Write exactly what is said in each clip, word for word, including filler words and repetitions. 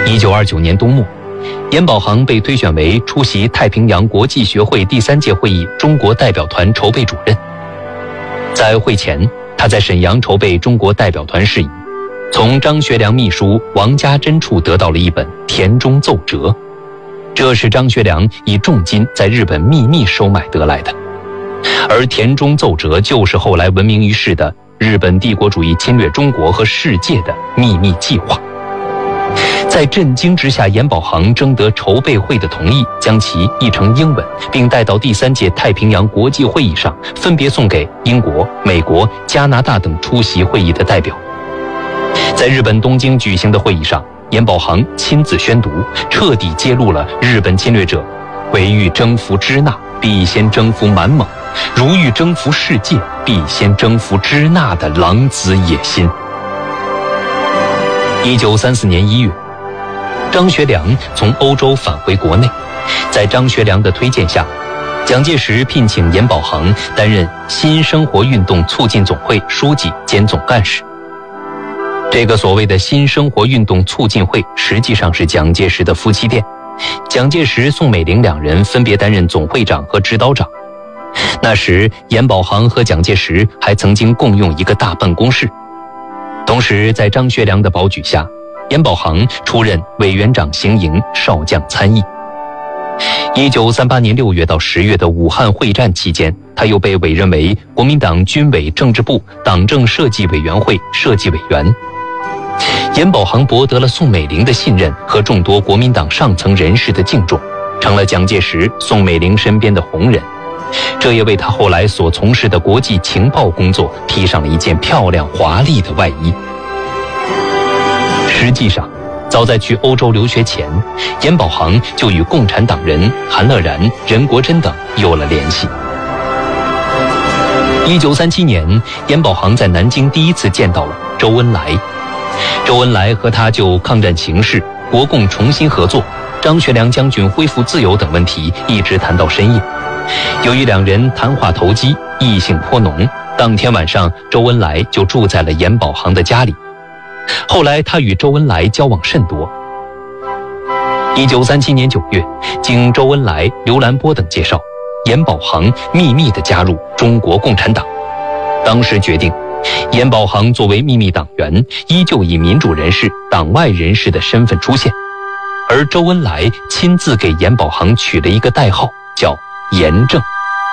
一九二九年冬末，严保行被推选为出席太平洋国际学会第三届会议中国代表团筹备主任。在会前，他在沈阳筹备中国代表团事宜，从张学良秘书王家珍处得到了一本《田中奏折》，这是张学良以重金在日本秘密收买得来的。而《田中奏折》就是后来闻名于世的日本帝国主义侵略中国和世界的秘密计划。在震惊之下，严保行征得筹备会的同意，将其译成英文，并带到第三届太平洋国际会议上，分别送给英国、美国、加拿大等出席会议的代表。在日本东京举行的会议上，严保行亲自宣读，彻底揭露了日本侵略者唯欲征服支那，必先征服满蒙；如欲征服世界，必先征服支那的狼子野心。一九三四年一月，张学良从欧洲返回国内，在张学良的推荐下，蒋介石聘请严保行担任新生活运动促进总会书记兼总干事。这个所谓的新生活运动促进会实际上是蒋介石的夫妻店，蒋介石、宋美龄两人分别担任总会长和指导长。那时严保行和蒋介石还曾经共用一个大办公室。同时在张学良的保举下，严保行出任委员长行营少将参议。一九三八年六月到十月的武汉会战期间，他又被委任为国民党军委政治部党政设计委员会设计委员。严保行博得了宋美龄的信任和众多国民党上层人士的敬重，成了蒋介石、宋美龄身边的红人。这也为他后来所从事的国际情报工作披上了一件漂亮华丽的外衣。实际上，早在去欧洲留学前，严保行就与共产党人韩乐然、任国珍等有了联系。一九三七年，严保行在南京第一次见到了周恩来。周恩来和他就抗战形势、国共重新合作、张学良将军恢复自由等问题一直谈到深夜。由于两人谈话投机，异性颇浓，当天晚上周恩来就住在了严保行的家里。后来他与周恩来交往甚多。一九三七年九月，经周恩来、刘兰波等介绍，严保行秘密地加入中国共产党。当时决定，严保行作为秘密党员，依旧以民主人士、党外人士的身份出现。而周恩来亲自给严保行取了一个代号，叫严正。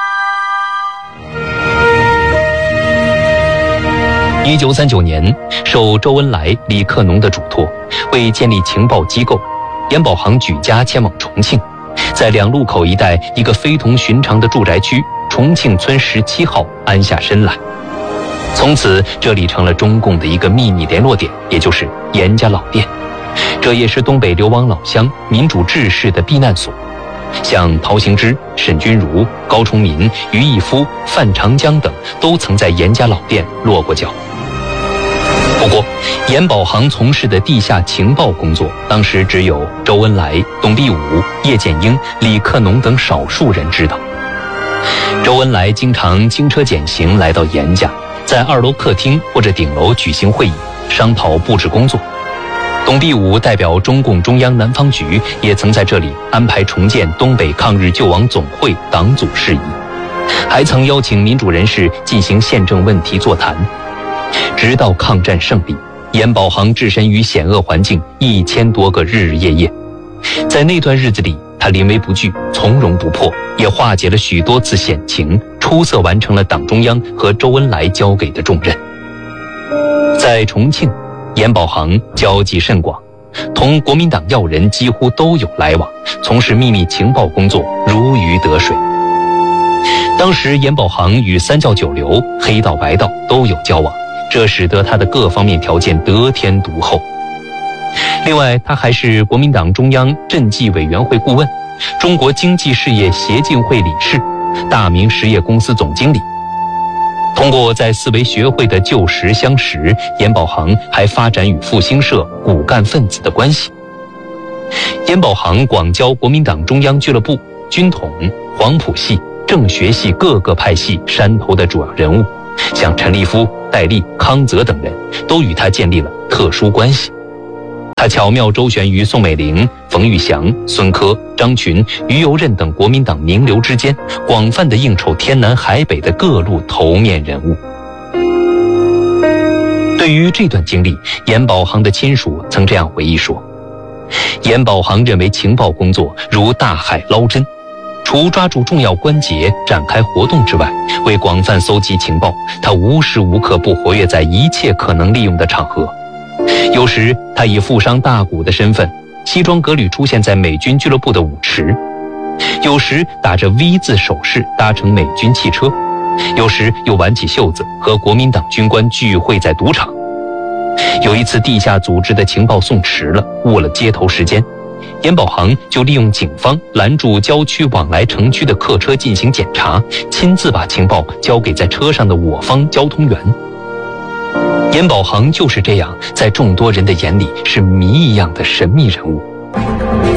一九三九年，受周恩来、李克农的嘱托，为建立情报机构，严保行举家迁往重庆，在两路口一带一个非同寻常的住宅区重庆村十七号安下身来。从此，这里成了中共的一个秘密联络点，也就是严家老店。这也是东北流亡老乡、民主志士的避难所。像陶行知、沈钧儒、高崇民、于毅夫、范长江等都曾在严家老店落过脚。不过，严保行从事的地下情报工作，当时只有周恩来、董必武、叶剑英、李克农等少数人知道。周恩来经常轻车简行来到严家，在二楼客厅或者顶楼举行会议，商讨布置工作。董必武代表中共中央南方局，也曾在这里安排重建东北抗日救亡总会党组事宜，还曾邀请民主人士进行宪政问题座谈。直到抗战胜利，严保行置身于险恶环境一千多个日日夜夜，在那段日子里，他临危不惧，从容不迫，也化解了许多次险情，出色完成了党中央和周恩来交给的重任。在重庆，严保行交际甚广，同国民党要人几乎都有来往，从事秘密情报工作如鱼得水。当时严保行与三教九流、黑道白道都有交往，这使得他的各方面条件得天独厚。另外，他还是国民党中央赈济委员会顾问、中国经济事业协进会理事、大明实业公司总经理。通过在四维学会的旧识相识，严保行还发展与复兴社骨干分子的关系。严保行广交国民党中央俱乐部、军统、黄埔系、政学系各个派系山头的主要人物，像陈立夫、戴笠、康泽等人，都与他建立了特殊关系。 他巧妙周旋于宋美龄、冯玉祥、孙科、张群、于右任等国民党名流之间，广泛地应酬天南海北的各路头面人物。对于这段经历，严保行的亲属曾这样回忆说：严保行认为情报工作如大海捞针，除抓住重要关节展开活动之外，为广泛搜集情报，他无时无刻不活跃在一切可能利用的场合。有时他以富商大贾的身份，西装革履出现在美军俱乐部的舞池；有时打着 V 字手势搭乘美军汽车；有时又挽起袖子和国民党军官聚会在赌场。有一次地下组织的情报送迟了，误了接头时间，严保行就利用警方拦住郊区往来城区的客车进行检查，亲自把情报交给在车上的我方交通员。严保行就是这样，在众多人的眼里是谜一样的神秘人物。